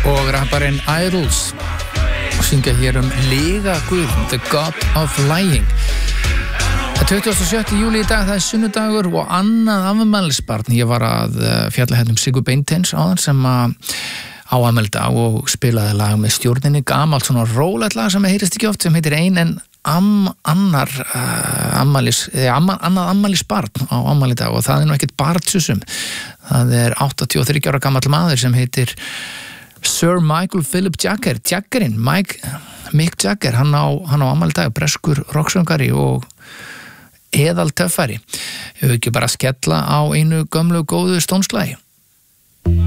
og rapparinn Idols og syngja hér Liga Guð, The God of Lying. Það er 27. júli í dag, það er sunnudagur og annað afmælisbarn. Ég var að fjalla hérna Sigur Beintens áðan sem á afmælisdag og spilaði lag með stjórninni, gamalt svona rólegt lag sem heyrist ekki oft, sem heitir Ein en annað afmælisbarn á afmælisdag, og það er nú ekkert barnsusum. Það er 83 ára gamall maður sem heitir Sir Michael Philip Jagger, Jaggerinn, Mick Jagger, hann á afmælisdag, breskur rocksöngari og eðal töffari. Hefur ekki bara skella á einu gömlu góðu stónslagi.